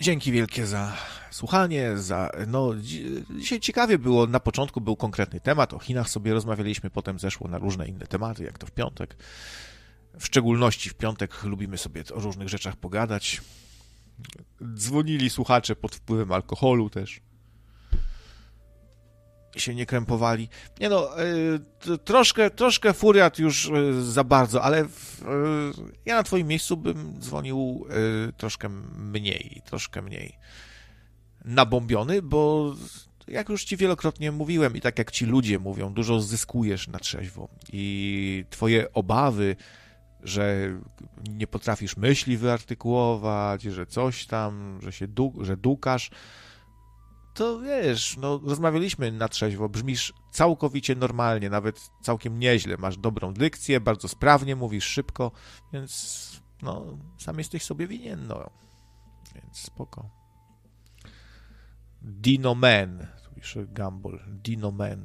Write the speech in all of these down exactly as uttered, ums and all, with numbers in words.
Dzięki wielkie za słuchanie, za, no, dzisiaj ciekawie było, na początku był konkretny temat, o Chinach sobie rozmawialiśmy, potem zeszło na różne inne tematy, jak to w piątek. W szczególności w piątek lubimy sobie o różnych rzeczach pogadać. Dzwonili słuchacze pod wpływem alkoholu też. Się nie krępowali. Nie no, y, troszkę, troszkę furiat już y, za bardzo, ale y, ja na twoim miejscu bym dzwonił y, troszkę mniej, troszkę mniej nabombiony, bo jak już ci wielokrotnie mówiłem i tak jak ci ludzie mówią, dużo zyskujesz na trzeźwo i twoje obawy, że nie potrafisz myśli wyartykułować, że coś tam, że się du- że dukasz, to wiesz, no rozmawialiśmy na trzeźwo, brzmisz całkowicie normalnie, nawet całkiem nieźle, masz dobrą dykcję, bardzo sprawnie mówisz, szybko, więc no, sam jesteś sobie winien, no, więc spoko. Dino Man, tu pisze Gumball, Dino Man.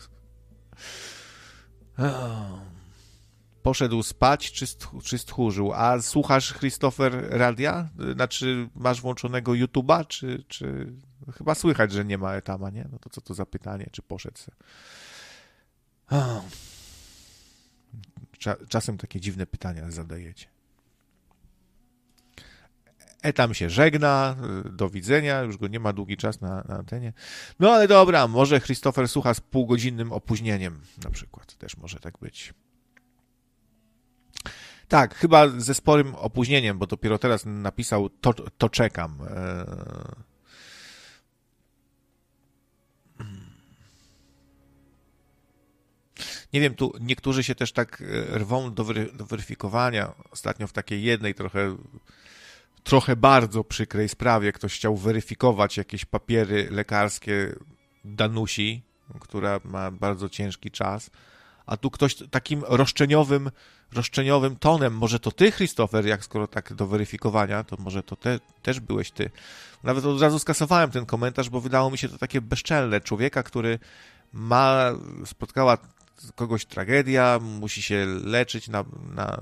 Poszedł spać, czy, stch- czy stchórzył? A słuchasz, Christopher, radia? Znaczy, masz włączonego YouTube'a, czy, czy... Chyba słychać, że nie ma etama, nie? No to co to za pytanie? Czy poszedł se? Cza- czasem takie dziwne pytania zadajecie. Etam się żegna, do widzenia, już go nie ma długi czas na, na antenie. No ale dobra, może Christopher słucha z półgodzinnym opóźnieniem na przykład. Też może tak być. Tak, chyba ze sporym opóźnieniem, bo dopiero teraz napisał, to, to czekam. Nie wiem, tu niektórzy się też tak rwą do, wery, do weryfikowania. Ostatnio w takiej jednej trochę, trochę bardzo przykrej sprawie ktoś chciał weryfikować jakieś papiery lekarskie Danusi, która ma bardzo ciężki czas. A tu ktoś takim roszczeniowym, roszczeniowym tonem, może to ty, Christopher, jak skoro tak do weryfikowania, to może to te, też byłeś ty. Nawet od razu skasowałem ten komentarz, bo wydało mi się to takie bezczelne. Człowieka, który ma, spotkała kogoś tragedia, musi się leczyć na, na,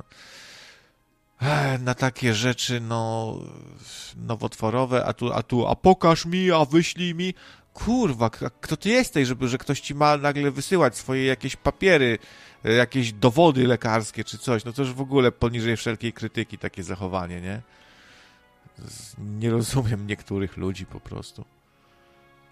na takie rzeczy, no, nowotworowe, a tu, a tu, a pokaż mi, a wyślij mi. Kurwa, kto ty jesteś, żeby, że ktoś ci ma nagle wysyłać swoje jakieś papiery, jakieś dowody lekarskie czy coś? No to już w ogóle poniżej wszelkiej krytyki takie zachowanie, nie? Nie rozumiem niektórych ludzi po prostu.